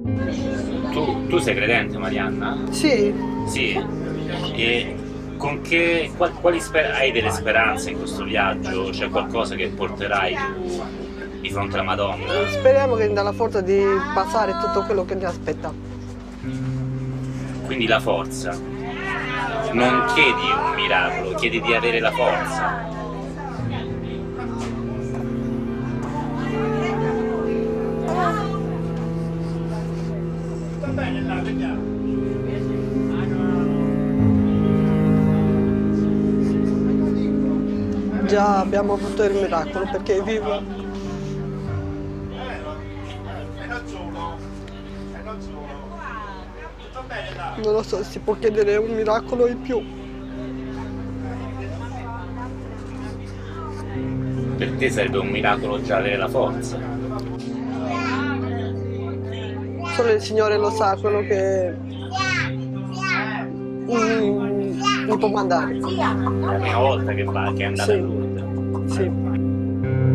Tu sei credente, Marianna? Sì, Sì. E hai delle speranze in questo viaggio? C'è qualcosa che porterai tu di fronte alla Madonna? speriamo che mi dà la forza di passare tutto quello che mi aspetta. Quindi la forza. Non chiedi un miracolo, chiedi di avere la forza. Già abbiamo avuto il miracolo perché è viva. Non lo so, si può chiedere un miracolo in più. Per te sarebbe un miracolo già avere la forza. Solo il Signore lo sa quello che mi può mandare. È la prima volta che è andata a Sì, Lourdes. sì.